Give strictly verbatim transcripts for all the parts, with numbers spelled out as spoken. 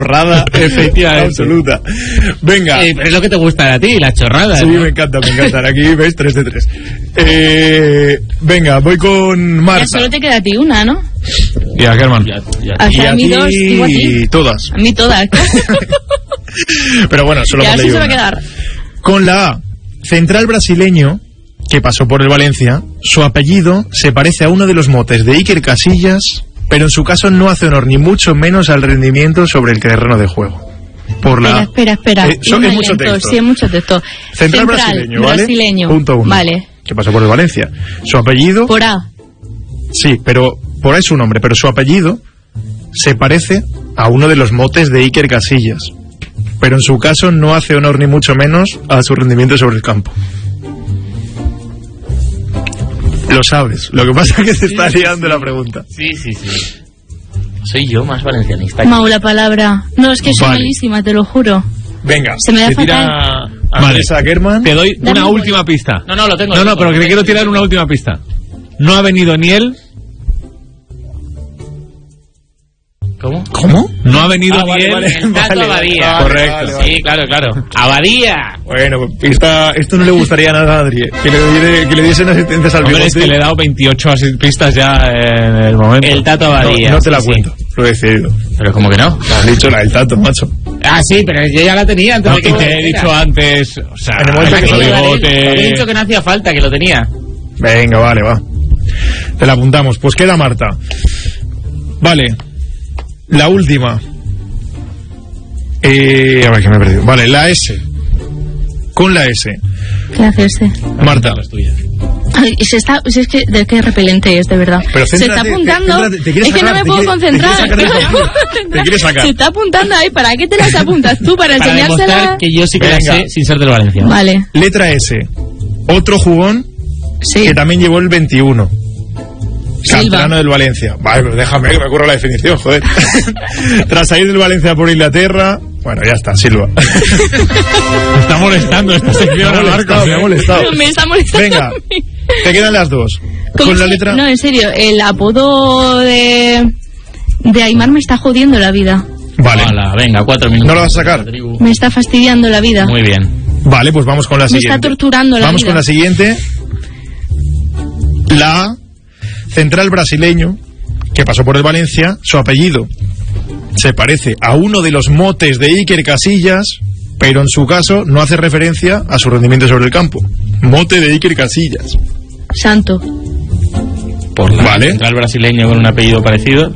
chorrada, efectivamente, absoluta. Venga. Eh, es lo que te gusta a ti, la chorrada. Sí, ¿no? me encanta, me encanta. Aquí ves tres de tres. Eh, venga, voy con Marta. Ya solo te queda a ti una, ¿no? Y a Germán. Ya, ya. O sea, Y a a mí ti dos, digo a ti. todas. A mí todas. Pero bueno, solo Y hemos así leído se va a una. quedar. Con la A, central brasileño que pasó por el Valencia, su apellido se parece a uno de los motes de Iker Casillas, pero en su caso no hace honor ni mucho menos al rendimiento sobre el terreno de juego. Por la Espera, espera, espera. Eh, so- Y es muy mucho lento, texto. Sí, es mucho texto. Central, brasileño, ¿vale? brasileño. Punto uno. Vale. Que pasó por el Valencia. Su apellido... Por A. Sí, pero por ahí su nombre, pero su apellido se parece a uno de los motes de Iker Casillas, pero en su caso no hace honor ni mucho menos a su rendimiento sobre el campo. Lo sabes, lo que pasa es que te está liando la pregunta. Sí, sí, sí. Soy yo más valencianista. Mau, la palabra. No, es que soy Vale. malísima, te lo juro. Venga, Se me da Te fatal. tira... vale, a Germán. Te doy Dame una un última pista. No, no, lo tengo. No, lo no, tengo. pero que te quiero tirar una última pista. No ha venido ni él. ¿Cómo? ¿Cómo? No ha venido Ah, ni vale, él. vale. El Tato Vale, Abadía. vale, Correcto. vale, vale. Sí, claro, claro. Abadía. Bueno, pista, esto no le gustaría nada a Adri, que le, diere- que le diese asistencias al Hombre, es bigote. que le he dado veintiocho así- pistas ya en el momento. El Tato No, Abadía. no te la sí, cuento, lo he decidido. sí. Pero ¿cómo que no? Has dicho la del Tato, macho. Ah, sí, pero yo ya la tenía antes No, de que que te he dicho antes, o sea, En el momento el que lo digo, He dicho bigote. que no hacía falta, que lo tenía. Venga, vale, va. Te la apuntamos. Pues queda Marta. Vale. La última. Eh, a ver, que me he perdido. Vale, la S. Con la S. ¿Qué hace este? Marta. Las tuyas. Ay, se está, si es que de qué repelente es, de verdad. Pero se está céntrate, apuntando. céntrate, te quieres Es que no sacar, me te puedo quiere- te concentrar. quieres sacar no el me puedo partido. concentrar. Te quieres sacar. Se está apuntando ahí. ¿Para qué te las apuntas tú? Para, Para enseñársela. demostrar que yo sí que la Venga. sé sin ser del Valencia. Vale. Letra S. Otro jugón Sí. que también llevó el veintiuno. Silva. Canterano del Valencia. Vale, pero déjame que me ocurra la definición, joder. Tras salir del Valencia por Inglaterra. Bueno, ya está, Silva. Me está molestando esta Me sección ha a molestado, Marcos. me ha ¿eh? molestado. Me está molestando. Venga, a mí. te quedan las dos. ¿Cómo Con la se- letra... No, en serio, el apodo de, de Aymar me está jodiendo la vida. Vale. Hala, venga, cuatro minutos. ¿No lo vas a sacar? Me está fastidiando la vida. Muy bien. Vale, pues vamos con la Me siguiente. está torturando la Vamos vida. con la siguiente. La A, central brasileño, que pasó por el Valencia, su apellido se parece a uno de los motes de Iker Casillas, pero en su caso no hace referencia a su rendimiento sobre el campo. Mote de Iker Casillas. Santo. Por la Vale. central brasileño con un apellido parecido.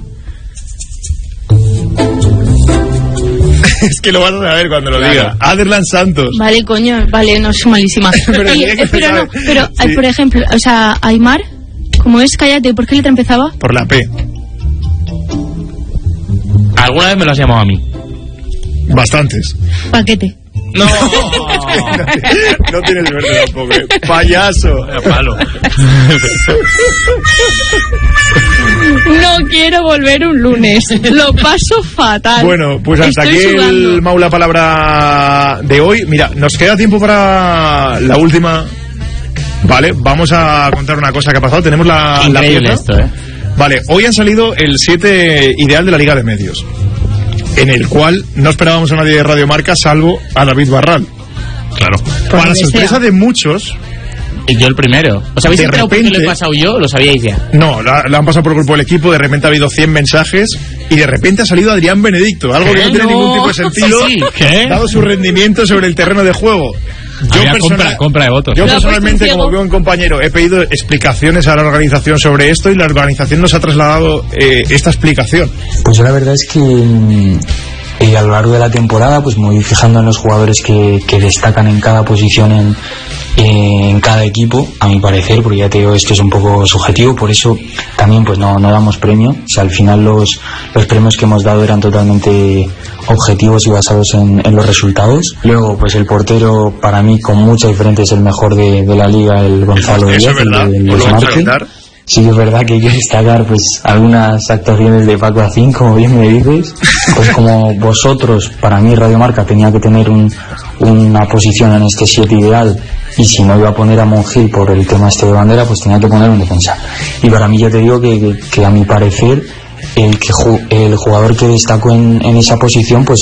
Es que lo vas a saber cuando lo Claro. diga. Aderlan Santos. Vale, coño, vale, no, soy malísima. Pero Y, tiene que eh, pero no, saber. pero, Sí. eh, por ejemplo, o sea, Aymar, como es, cállate, ¿por qué letra empezaba? Por la P. ¿Alguna vez me lo has llamado a mí? Bastantes. Paquete. No. No tienes suerte tampoco. ¿eh? Payaso. Palo. No quiero volver un lunes. Lo paso fatal. Bueno, pues hasta Estoy aquí sudando. el Maula Palabra de hoy. Mira, nos queda tiempo para la última. Vale, vamos a contar una cosa que ha pasado. Tenemos la, la Increíble pieza. esto, ¿eh? Vale, hoy han salido el siete ideal de la Liga de Medios, en el cual no esperábamos a nadie de Radio Marca salvo a David Barral. Claro. Para lo que sorpresa sea. de muchos, Y yo el primero. ¿Os habéis De enterado por qué lo repente- he pasado yo? ¿Lo sabíais ya? no, la, la han pasado por el grupo del equipo, de repente ha habido cien mensajes y de repente ha salido Adrián Benedicto, algo que no tiene No. ningún tipo de sentido, Sí, sí. ¿Qué? dado su rendimiento sobre el terreno de juego. Yo, Había personal- compra, compra de votos. yo Lo ha puesto personalmente, un ciego. como buen compañero, he pedido explicaciones a la organización sobre esto y la organización nos ha trasladado eh, esta explicación. Pues yo la verdad es que mm, eh, a lo largo de la temporada pues me voy fijando en los jugadores que, que destacan en cada posición en, eh, en cada equipo, a mi parecer, porque ya te digo, esto es un poco subjetivo, por eso también pues no, no damos premio. O sea, al final los, los premios que hemos dado eran totalmente objetivos y basados en, en los resultados. Luego pues el portero, para mí con mucha diferencia, es el mejor de, de la liga, el Gonzalo Eso Díaz, es verdad, el de- el os lo vamos a Desmarque. contar. Sí, es verdad que hay que destacar pues algunas actuaciones de Paco Acín, como bien me dices. Pues como vosotros, para mí Radio Marca tenía que tener un, una posición en este siete ideal, y si no iba a poner a Monjil por el tema este de bandera, pues tenía que poner un defensa. Y para mí ya te digo que, que, que a mi parecer el que ju- el jugador que destacó en, en esa posición pues